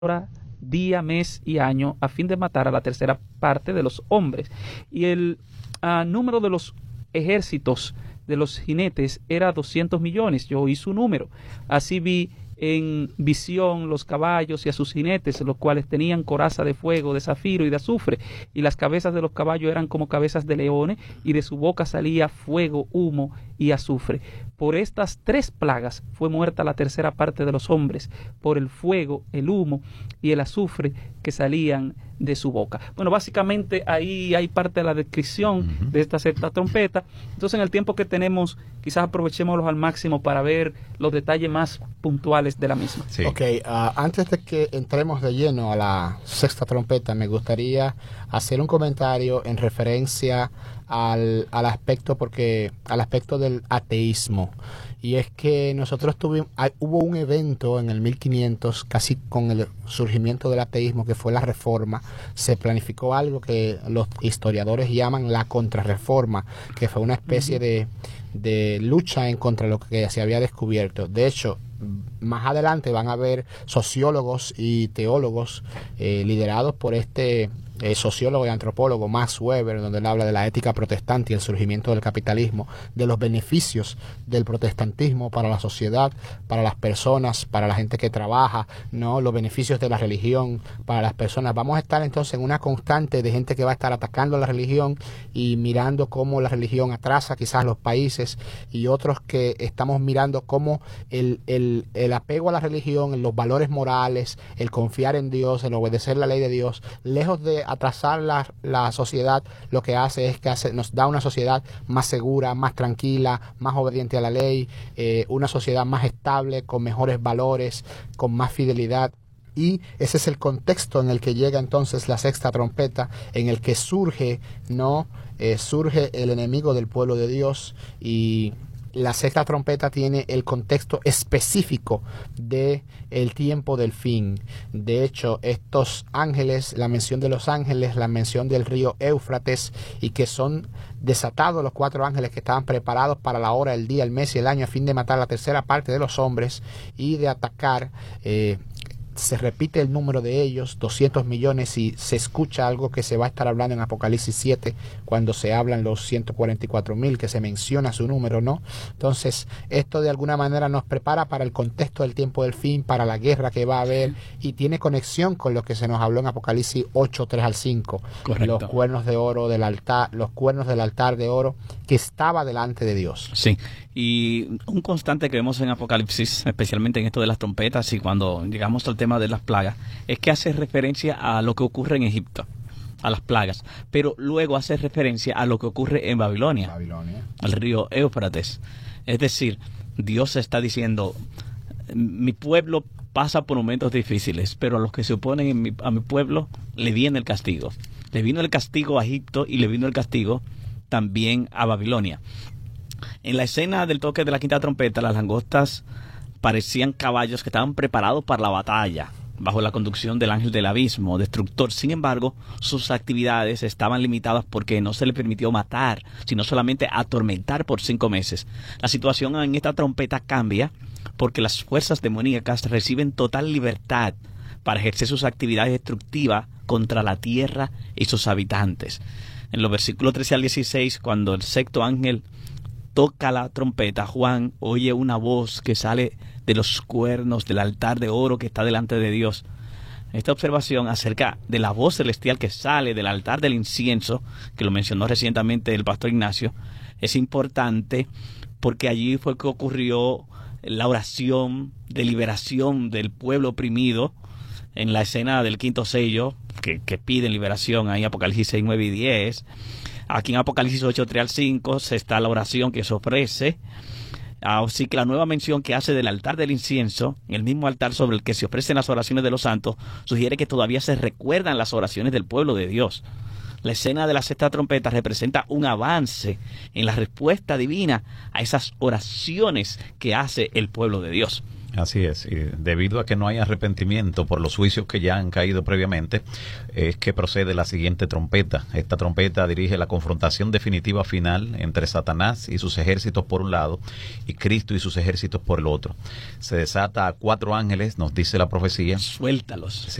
hora, día, mes y año, a fin de matar a la tercera parte de los hombres. Y el número de los ejércitos de los jinetes era 200 millones. Yo oí su número. Así vi en visión los caballos y a sus jinetes, los cuales tenían coraza de fuego, de zafiro y de azufre, y las cabezas de los caballos eran como cabezas de leones, y de su boca salía fuego, humo y azufre. Por estas 3 plagas fue muerta la tercera parte de los hombres, por el fuego, el humo y el azufre que salían de su boca. Bueno, básicamente ahí hay parte de la descripción de esta sexta trompeta. Entonces, en el tiempo que tenemos, quizás aprovechémoslos al máximo para ver los detalles más puntuales de la misma. Sí. Ok, antes de que entremos de lleno a la sexta trompeta, me gustaría hacer un comentario en referencia al aspecto del ateísmo. Y es que nosotros hubo un evento en el 1500, casi con el surgimiento del ateísmo, que fue la Reforma. Se planificó algo que los historiadores llaman la Contrarreforma, que fue una especie de lucha en contra de lo que se había descubierto. De hecho, más adelante van a haber sociólogos y teólogos liderados por este sociólogo y antropólogo Max Weber, donde él habla de la ética protestante y el surgimiento del capitalismo, de los beneficios del protestantismo para la sociedad, para las personas, para la gente que trabaja, ¿no? Los beneficios de la religión para las personas. Vamos a estar entonces en una constante de gente que va a estar atacando la religión y mirando cómo la religión atrasa quizás los países, y otros que estamos mirando cómo el apego a la religión, los valores morales, el confiar en Dios, el obedecer la ley de Dios, lejos de atrasar la sociedad, lo que hace es que nos da una sociedad más segura, más tranquila, más obediente a la ley, una sociedad más estable, con mejores valores, con más fidelidad. Y ese es el contexto en el que llega entonces la sexta trompeta, en el que surge el enemigo del pueblo de Dios. Y la sexta trompeta tiene el contexto específico de el tiempo del fin. De hecho, estos ángeles, la mención de los ángeles, la mención del río Éufrates, y que son desatados los 4 ángeles que estaban preparados para la hora, el día, el mes y el año, a fin de matar la tercera parte de los hombres y de atacar. Se repite el número de ellos, 200 millones, y se escucha algo que se va a estar hablando en Apocalipsis 7, cuando se hablan los 144,000, que se menciona su número, ¿no? Entonces, esto de alguna manera nos prepara para el contexto del tiempo del fin, para la guerra que va a haber, y tiene conexión con lo que se nos habló en Apocalipsis 8, 3 al 5. Correcto. Los cuernos de oro del altar, los cuernos del altar de oro que estaba delante de Dios. Sí, y un constante que vemos en Apocalipsis, especialmente en esto de las trompetas y cuando llegamos al tema de las plagas, es que hace referencia a lo que ocurre en Egipto, a las plagas, pero luego hace referencia a lo que ocurre en Babilonia, al río Éufrates. Es decir, Dios está diciendo, mi pueblo pasa por momentos difíciles, pero a los que se oponen a mi pueblo le viene el castigo. Le vino el castigo a Egipto y le vino el castigo también a Babilonia. En la escena del toque de la quinta trompeta, las langostas parecían caballos que estaban preparados para la batalla, bajo la conducción del ángel del abismo, destructor. Sin embargo, sus actividades estaban limitadas porque no se le permitió matar, sino solamente atormentar por 5 meses. La situación en esta trompeta cambia porque las fuerzas demoníacas reciben total libertad para ejercer sus actividades destructivas contra la tierra y sus habitantes. En los versículos 13 al 16, cuando el sexto ángel toca la trompeta, Juan oye una voz que sale de los cuernos del altar de oro que está delante de Dios. Esta observación acerca de la voz celestial que sale del altar del incienso, que lo mencionó recientemente el pastor Ignacio, es importante porque allí fue que ocurrió la oración de liberación del pueblo oprimido en la escena del quinto sello, que piden liberación ahí en Apocalipsis 6, 9 y 10. Aquí en Apocalipsis 8, 3 al 5 se está la oración que se ofrece. Así que la nueva mención que hace del altar del incienso, el mismo altar sobre el que se ofrecen las oraciones de los santos, sugiere que todavía se recuerdan las oraciones del pueblo de Dios. La escena de la sexta trompeta representa un avance en la respuesta divina a esas oraciones que hace el pueblo de Dios. Así es, y debido a que no hay arrepentimiento por los juicios que ya han caído previamente, es que procede la siguiente trompeta. Esta trompeta dirige la confrontación definitiva final entre Satanás y sus ejércitos por un lado y Cristo y sus ejércitos por el otro. Se desata a 4 ángeles, nos dice la profecía. Suéltalos.